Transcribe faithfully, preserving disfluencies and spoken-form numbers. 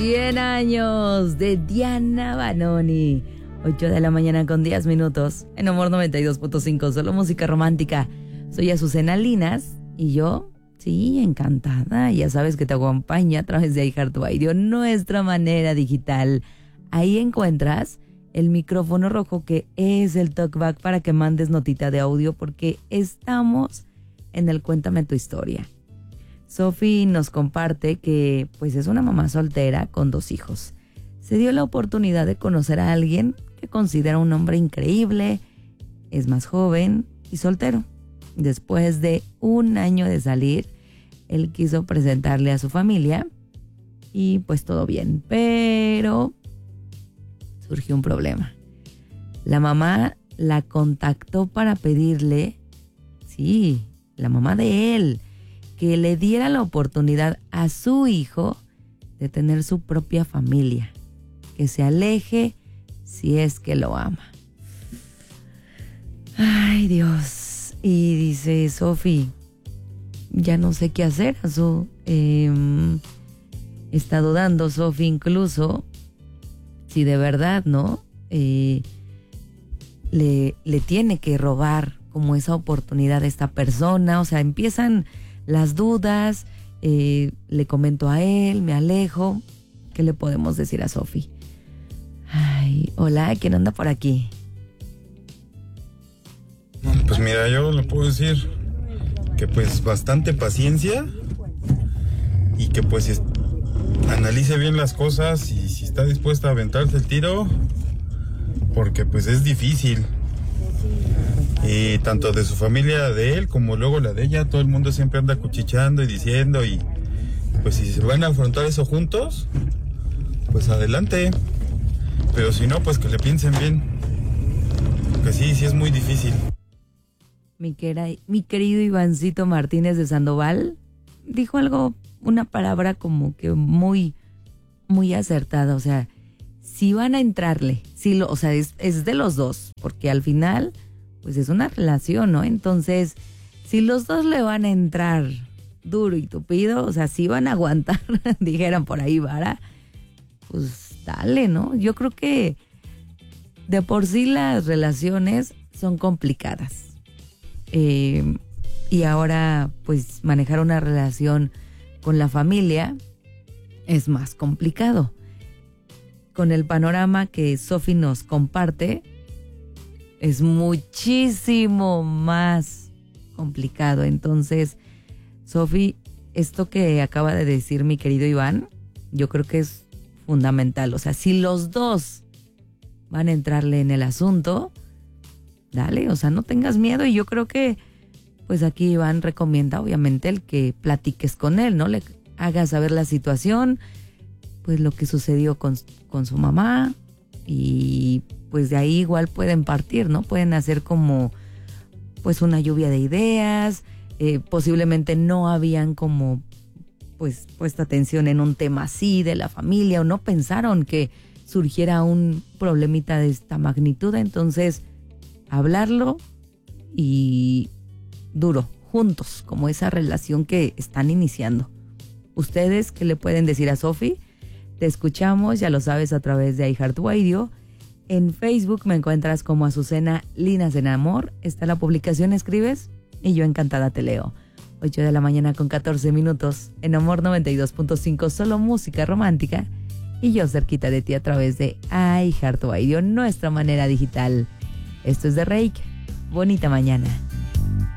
cien años de Diana Banoni. ocho de la mañana con diez minutos. En Amor noventa y dos punto cinco, solo música romántica. Soy Azucena Linas y yo, sí, encantada. Ya sabes que te acompaña a través de iHeartRadio, nuestra manera digital. Ahí encuentras el micrófono rojo que es el talkback para que mandes notita de audio porque estamos en el Cuéntame tu historia. Sofi nos comparte que pues es una mamá soltera con dos hijos. Se dio la oportunidad de conocer a alguien que considera un hombre increíble, es más joven y soltero. Después de un año de salir, él quiso presentarle a su familia y pues todo bien, pero surgió un problema. La mamá la contactó para pedirle, sí, la mamá de él, que le diera la oportunidad a su hijo de tener su propia familia, que se aleje si es que lo ama. Ay, Dios. Y dice Sofi, ya no sé qué hacer. Azu, eh, está dudando Sofi incluso si de verdad, ¿no? Eh, le, le tiene que robar como esa oportunidad a esta persona. O sea, empiezan las dudas, eh, le comento a él, me alejo. ¿Qué le podemos decir a Sofi? Ay, hola, ¿quién anda por aquí? Pues mira, yo le puedo decir que pues bastante paciencia y que pues est- analice bien las cosas y si está dispuesta a aventarse el tiro, porque pues es difícil. Y tanto de su familia, de él, como luego la de ella, todo el mundo siempre anda cuchicheando y diciendo, y pues si se van a afrontar eso juntos, pues adelante. Pero si no, pues que le piensen bien. Que sí, sí es muy difícil. Mi, quera, mi querido Ivancito Martínez de Sandoval dijo algo, una palabra como que muy, muy acertada. O sea, si van a entrarle, si lo, o sea, es, es de los dos, porque al final pues es una relación, ¿no? Entonces, si los dos le van a entrar duro y tupido, o sea, si van a aguantar, dijeran por ahí, vara, pues dale, ¿no? Yo creo que de por sí las relaciones son complicadas. Eh, y ahora, pues, manejar una relación con la familia es más complicado. Con el panorama que Sofi nos comparte, es muchísimo más complicado. Entonces, Sofi, esto que acaba de decir mi querido Iván, yo creo que es fundamental. O sea, si los dos van a entrarle en el asunto, dale, o sea, no tengas miedo. Y yo creo que, pues aquí Iván recomienda, obviamente, el que platiques con él, ¿no? Le hagas saber la situación, pues lo que sucedió con, con su mamá, y pues de ahí igual pueden partir, ¿no? Pueden hacer como pues una lluvia de ideas, eh, posiblemente no habían como pues puesto atención en un tema así de la familia o no pensaron que surgiera un problemita de esta magnitud. Entonces, hablarlo y duro, juntos, como esa relación que están iniciando. ¿Ustedes qué le pueden decir a Sofi? Te escuchamos, ya lo sabes, a través de iHeartRadio. En Facebook me encuentras como Azucena Linas en Amor. Está la publicación, escribes y yo encantada te leo. ocho de la mañana con catorce minutos. En Amor noventa y dos punto cinco, solo música romántica. Y yo cerquita de ti a través de iHeartRadio, nuestra manera digital. Esto es de Reik. Bonita mañana.